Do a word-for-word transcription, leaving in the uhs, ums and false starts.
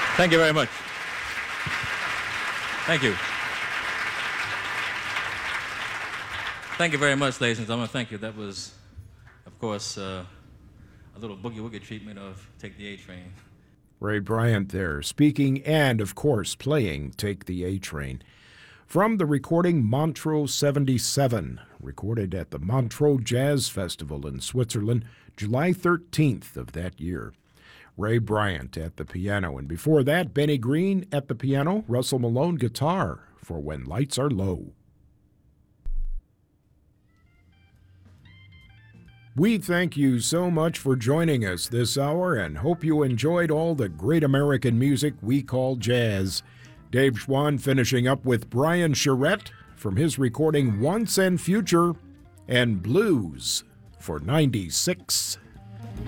Thank you very much. Thank you. Thank you very much, ladies and gentlemen. Thank you. That was, of course, uh, a little boogie-woogie treatment of Take the A Train. Ray Bryant there, speaking and, of course, playing Take the A Train. From the recording Montreux seventy-seven, recorded at the Montreux Jazz Festival in Switzerland, July thirteenth of that year. Ray Bryant at the piano, and before that, Benny Green at the piano, Russell Malone guitar for When Lights Are Low. We thank you so much for joining us this hour and hope you enjoyed all the great American music we call jazz. Dave Schwann finishing up with Brian Charette from his recording Once and Future and Blues for ninety-six.